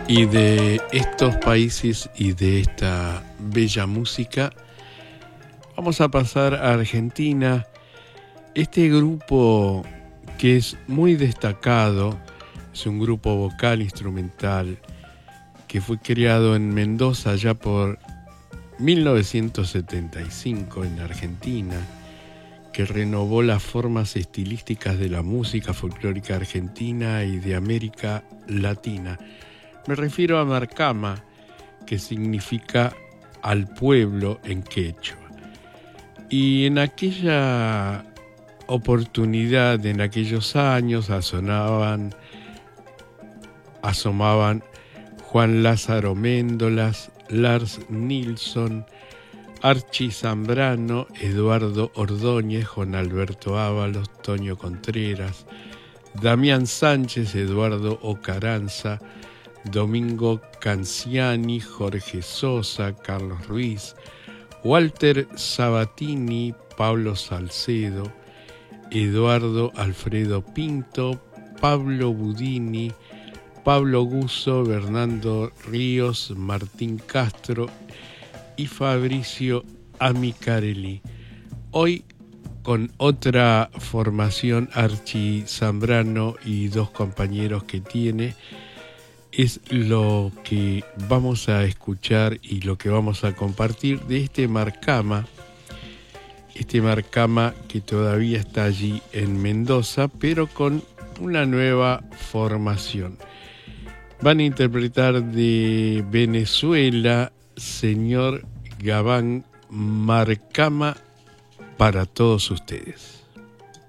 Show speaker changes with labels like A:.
A: Y de estos países y de esta bella música, vamos a pasar a Argentina. Este grupo que es muy destacado, es un grupo vocal instrumental que fue creado en Mendoza ya por 1975 en Argentina, que renovó las formas estilísticas de la música folclórica argentina y de América Latina. Me refiero a Marcama, que significa al pueblo en quechua. Y en aquella oportunidad, en aquellos años, asomaban Juan Lázaro Méndolas, Lars Nilsson, Archie Zambrano, Eduardo Ordóñez, Juan Alberto Ábalos, Toño Contreras, Damián Sánchez, Eduardo Ocaranza, Domingo Canciani, Jorge Sosa, Carlos Ruiz, Walter Sabatini, Pablo Salcedo, Eduardo Alfredo Pinto, Pablo Budini, Pablo Guzzo, Bernardo Ríos, Martín Castro y Fabricio Amicarelli. Hoy con otra formación, Archie Zambrano y dos compañeros que tiene, es lo que vamos a escuchar y lo que vamos a compartir de este Marcama que todavía está allí en Mendoza, pero con una nueva formación. Van a interpretar de Venezuela, Señor Gabán, Marcama, para todos ustedes.